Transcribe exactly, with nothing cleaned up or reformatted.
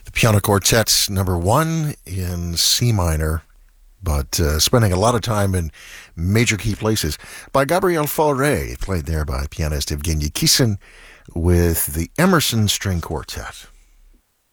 The Piano Quartet's number one in C minor, but uh, spending a lot of time in major key places, by Gabriel Fauré, played there by pianist Evgeny Kissin with the Emerson String Quartet.